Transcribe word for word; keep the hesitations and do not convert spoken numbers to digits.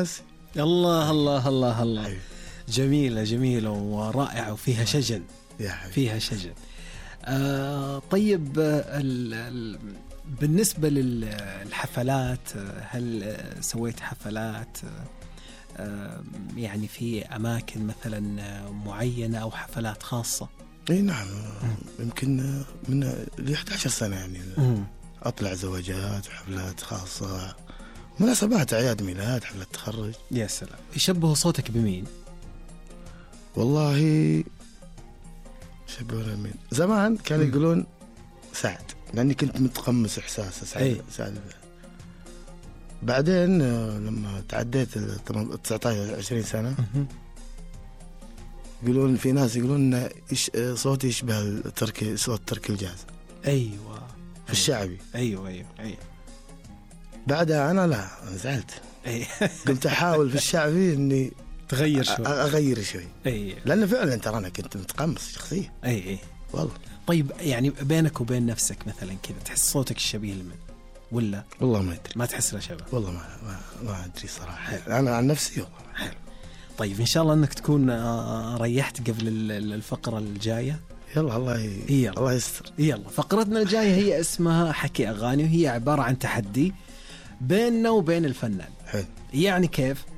الناس. الله الله الله الله حبيب. جميلة جميلة ورائعة وفيها شجن. يا حبيب. فيها شجن. آه طيب ال ال بالنسبة للحفلات، هل سويت حفلات آه يعني في أماكن مثلا معينة أو حفلات خاصة؟ اي نعم. يمكن من إحدى عشرة سنة يعني مم. أطلع زواجات وحفلات خاصة، مناسبات أعياد ميلاد، حفلة تخرج. يا سلام. يشبهوا صوتك بمين؟ والله شبهنا مين زمان كانوا يقولون سعد، لأني كنت متقمص إحساس سعد. أي. سعد. بعدين لما تعديت ال تسعة عشر عشرين سنة يقولون في ناس يقولون صوتي يشبه التركي، صوت تركي الجاز. أيوة. في الشعبي. أيوة أيوة أيوة. بعدها أنا لا أنا زعلت. أي. قلت أحاول في الشعبي إني تغير شوي. أغير شوي. أي. لأن فعلا ترى أنا كنت متقمص شخصيا. أي أي. والله. طيب يعني بينك وبين نفسك مثلا كذا تحس صوتك الشبيه لمن ولا؟ والله ما أدري. ما تحس له شبه؟ والله ما ما, ما أدري صراحة. حلو. أنا عن نفسي والله. حلو. طيب إن شاء الله أنك تكون ريحت قبل الفقرة الجاية. يلا الله ي... الله يستر. يلا فقرتنا الجاية هي اسمها حكي أغاني، وهي عبارة عن تحدي بيننا وبين الفنان. حلو. يعني كيف؟